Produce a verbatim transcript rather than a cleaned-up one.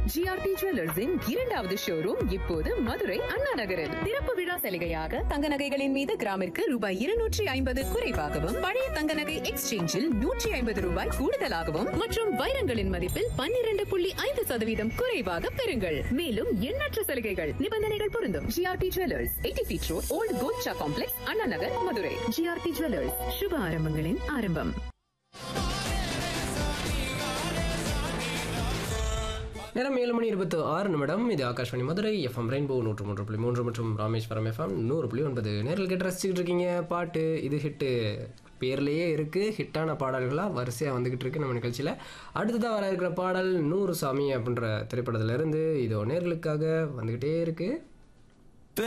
GRT ஜுவல்லர்ஸின் இரண்டாவது showroom இப்போது மதுரை அண்ணா நகரில். திறப்பு விழா சலுகையாக தங்க நகைகளின் மீது கிராமிற்கு ரூபாய் இருநூற்றி ஐம்பது குறைவாகவும், பழைய தங்க நகை எக்ஸ்சேஞ்சில் நூற்றி ஐம்பது ரூபாய் கூடுதலாகவும் மற்றும் வைரங்களின் மதிப்பில் பன்னிரண்டு புள்ளி ஐந்து சதவீதம் குறைவாக பெறுங்கள். மேலும் எண்ணற்ற சலுகைகள், நிபந்தனைகள் பொருந்தும். GRT jewellers, eighty feet road, volt Golcha complex, Anna Nagar, Madurai. GRT jewellers, சுப ஆரம்பங்களின் ஆரம்பம். நேரம் ஏழு மணி இருபத்தி ஆறு நிமிடம். இது ஆகாஷ்வாணி மதுரை எஃப்எம் ரெயின்போ நூற்று மூன்று புள்ளி மூன்று மற்றும் ராமேஸ்வரம் எஃப்எம் நூறு புள்ளி ஒன்பது. நேரில் கேட்டு ரசிச்சுக்கிட்டு இருக்கீங்க. பாட்டு இது ஹிட்டு பேர்லேயே இருக்குது. ஹிட்டான பாடல்களாக வரிசையாக வந்துக்கிட்டு இருக்கு நம்ம நிகழ்ச்சியில். அடுத்ததாக வர இருக்கிற பாடல் நூறு சாமி அப்படின்ற திரைப்படத்திலேருந்து இதோ நேர்களுக்காக வந்துக்கிட்டே இருக்குது.